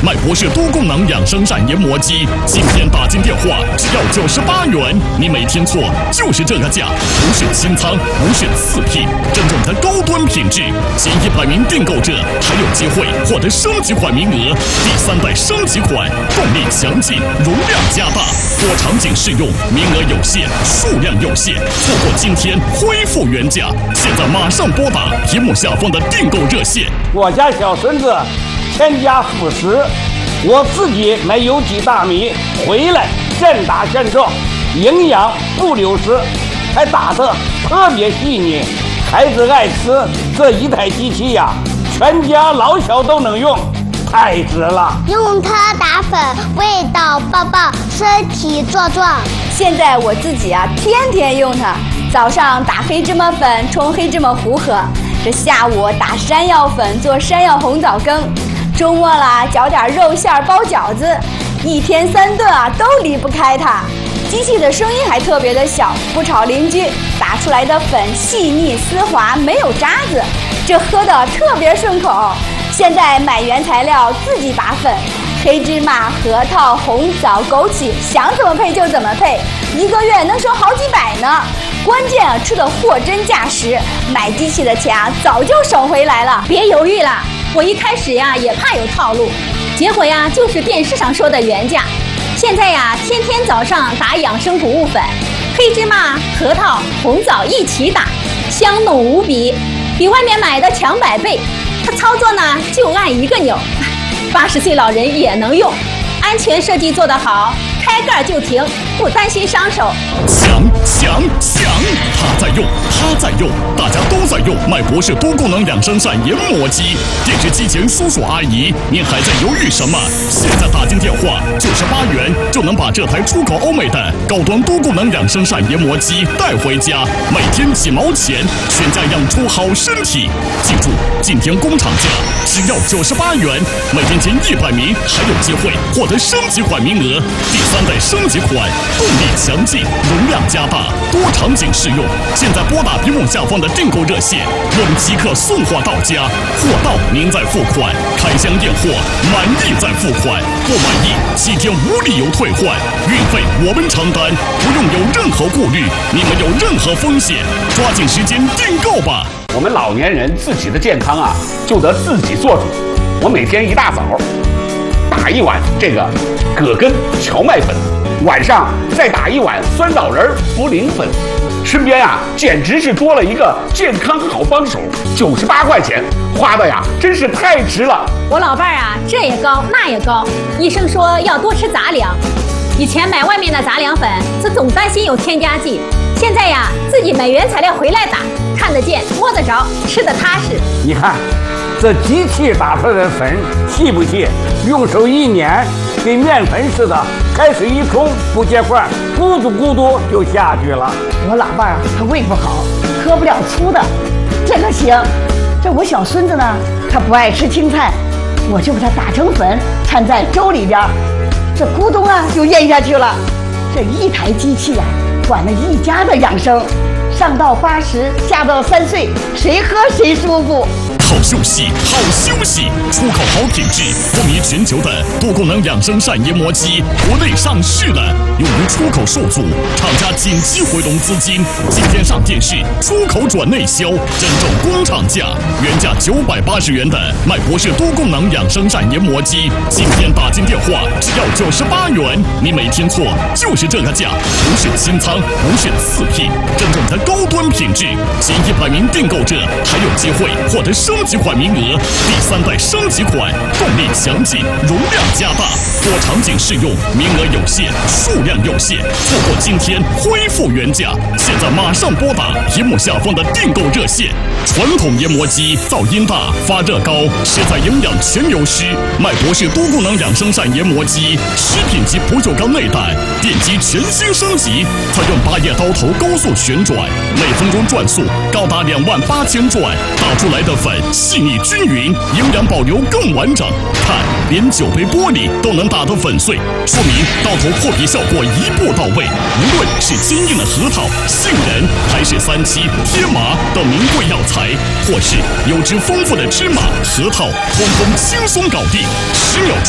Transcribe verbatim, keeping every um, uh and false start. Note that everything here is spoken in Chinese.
麦博士多功能养生膳研磨机，今天打进电话只要九十八元，你没听错，就是这个价，不是清仓，不是次品，真正的高端品质。前一百名订购者还有机会获得升级款名额，第三代升级款，动力强劲，容量加大，多场景适用，名额有限，数量有限，错过今天恢复原价，现在马上拨打屏幕下方的订购热线。 我家小孙子全家辅食，我自己买有机大米回来现打现种，营养不流失，还打得特别细腻，孩子爱吃。这一台机器呀，全家老小都能用，太值了。 用它打粉，味道棒棒，身体壮壮。 现在我自己啊，天天用它。早上打黑芝麻粉冲黑芝麻糊喝，这下午打山药粉做山药红枣羹，周末啦搅点肉馅包饺子，一天三顿啊都离不开它。机器的声音还特别的小，不吵邻居，打出来的粉细腻丝滑，没有渣子，这喝的特别顺口。现在买原材料自己打粉，黑芝麻、核桃、红枣、枸杞，想怎么配就怎么配，一个月能省好几百呢。关键啊，吃的货真价实，买机器的钱啊早就省回来了。 别犹豫了，我一开始呀也怕有套路，结果呀就是电视上说的原价。现在呀，天天早上打养生谷物粉，黑芝麻、核桃、红枣一起打，香浓无比，比外面买的强百倍。它操作呢就按一个钮，八十岁老人也能用，安全设计做得好，开盖就停，不担心伤手。 强强强！他在用，他在用，大家都在用麦博士多功能养生膳研磨机。电视机前叔叔阿姨，您还在犹豫什么？现在打进电话，九十八元就能把这台出口欧美的高端多功能养生膳研磨机带回家，每天几毛钱，全家养出好身体。记住，今天工厂价只要九十八元，每天前一百名还有机会获得升级款名额，第三代升级款，动力强劲，容量加大，多场景适用。现在拨打屏幕下方的订购热线，我们即刻送货到家，货到您再付款，开箱验货，满意再付款，不满意七天无理由退换，运费我们承担，不用有任何顾虑，你们有任何风险，抓紧时间订购吧。 我们老年人自己的健康啊，就得自己做主。我每天一大早打一碗这个葛根荞麦粉，晚上再打一碗酸枣仁茯苓粉，身边啊简直是多了一个健康好帮手。九十八块钱花的呀，真是太值了。 我老伴儿啊，这也高那也高，医生说要多吃杂粮。以前买外面的杂粮粉，是总担心有添加剂，现在呀自己买原材料回来打，看得见摸得着，吃得踏实。 你看这机器打出来的粉细不细？用手一捻，跟面粉似的，开水一冲不结块，咕嘟咕嘟就下去了。 我老伴儿他胃不好，喝不了粗的，这个行。这我小孙子呢，他不爱吃青菜，我就把它打成粉，掺在粥里边，这咕咚啊就咽下去了。这一台机器啊，管了一家的养生，上到八十，下到三岁，谁喝谁舒服。 好休息，好休息！出口好品质，风靡全球的多功能养生膳研磨机，国内上市了。由于出口受阻，厂家紧急回笼资金，今天上电视，出口转内销，真正工厂价，原价九百八十元的麦博士多功能养生膳研磨机，今天打进电话只要九十八元，你没听错，就是这个价，不是清仓，不是次品，真正的高端品质。前一百名订购者还有机会获得升级款名额，第三代升级款，动力强劲，容量加大，多场景适用，名额有限，数量有限，错过今天恢复原价，现在马上拨打屏幕下方的订购热线。传统研磨机噪音大，发热高，实在营养全流失。麦博士多功能养生膳研磨机，食品级不锈钢内胆，电机全新升级，采用八叶刀头高速旋转，每分钟转速高达两万八千转，打出来的粉细腻均匀，营养保留更完整。看，连酒杯玻璃都能打得粉碎，说明刀头破皮效果一步到位。无论是坚硬的核桃、杏仁，还是三七、天麻等名贵药材，或是油脂丰富的芝麻、核桃，通通轻松搞定，十秒钟